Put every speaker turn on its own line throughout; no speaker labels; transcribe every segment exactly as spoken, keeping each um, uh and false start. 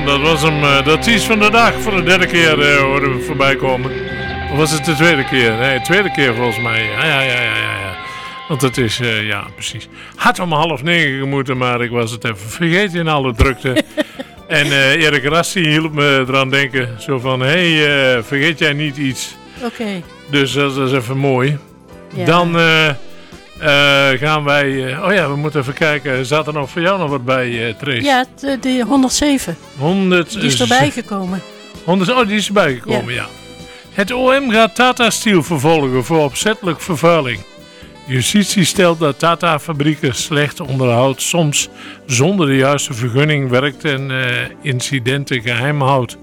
dat was hem. Uh, de artiest van de dag voor de derde keer uh, hoorden we voorbij komen. Of was het de tweede keer? Nee, de tweede keer volgens mij. Ja, ja, ja, ja, ja. Want het is, uh, ja, precies. Had om half negen moeten, maar ik was het even vergeten in alle drukte. En uh, Erik Rassi hielp me eraan denken. Zo van, hé, hey, uh, vergeet jij niet iets?
Oké. Okay.
Dus dat, dat is even mooi. Ja. Dan uh, uh, gaan wij... Uh, oh ja, we moeten even kijken. Zat er nog voor jou nog wat bij, uh, Trace?
Ja, de, de honderdzeven.
honderd,
die is erbij gekomen.
honderd, oh, die is erbij gekomen, ja. ja. Het O M gaat Tata Steel vervolgen voor opzettelijk vervuiling. Justitie stelt dat Tata-fabrieken slecht onderhoud, soms zonder de juiste vergunning werkt en uh, incidenten geheim houdt.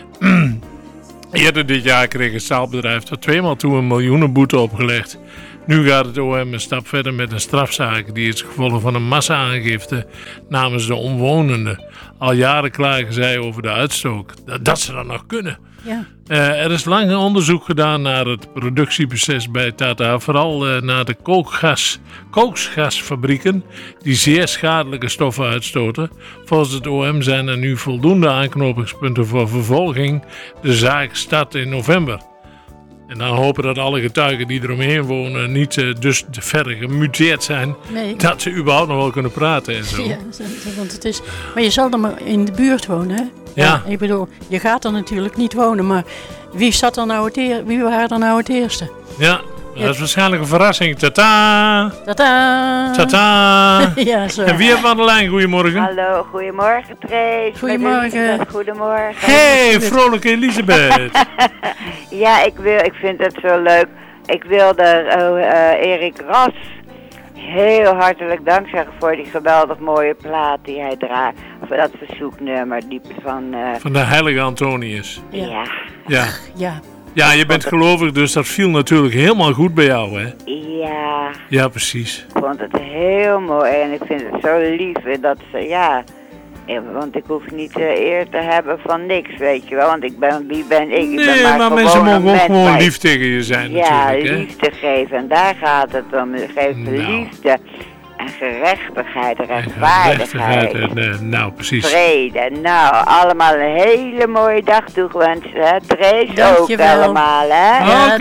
Eerder dit jaar kreeg het staalbedrijf tot tweemaal toe een miljoenenboete opgelegd. Nu gaat het O M een stap verder met een strafzaak die is gevolg van een massa-aangifte namens de omwonenden. Al jaren klagen zij over de uitstoot, dat, dat ze dat nog kunnen.
Ja.
Uh, er is lang onderzoek gedaan naar het productieproces bij Tata, vooral uh, naar de kookgas, kookgasfabrieken die zeer schadelijke stoffen uitstoten. Volgens het O M zijn er nu voldoende aanknopingspunten voor vervolging. De zaak start in november. En dan hopen dat alle getuigen die eromheen wonen niet uh, dus verder gemuteerd zijn. Nee. Dat ze überhaupt nog wel kunnen praten en zo.
Ja, want het is, maar je zal er maar in de buurt wonen, hè?
Ja.
Ja. Ik bedoel, je gaat er natuurlijk niet wonen, maar wie zat er nou het eer, wie waren er nou het eerste?
Ja, dat is waarschijnlijk een verrassing. Tata!
Tata!
Tata!
Ja, zo.
En wie hebben we aan de lijn? Goedemorgen.
Hallo, goedemorgen Trace.
Goedemorgen.
Goedemorgen.
Hey, vrolijke Elisabeth.
Ja, ik, wil, ik vind het zo leuk. Ik wilde uh, uh, Erik Ras heel hartelijk dank zeggen voor die geweldig mooie plaat die hij draait. Of dat verzoeknummer die van... Uh...
Van de heilige Antonius.
Ja. Ja.
Ja.
Ja.
Ja, je bent gelovig, dus dat viel natuurlijk helemaal goed bij jou, hè?
Ja.
Ja, precies.
Ik vond het heel mooi en ik vind het zo lief dat ze, ja... Want ik hoef niet uh, eer te hebben van niks, weet je wel. Want ik ben, wie ben ik?
Nee,
ik ben maar,
maar mensen mogen ook gewoon lief tegen je zijn,
ja,
natuurlijk, hè?
Ja, liefde geven. En daar gaat het om. Geef de nou. liefde. En gerechtigheid, rechtvaardigheid.
En, uh, nou, precies.
Vrede. Nou, allemaal een hele mooie dag toegewenst, hè. Trace ook
Dankjewel.
allemaal, hè.
Ja,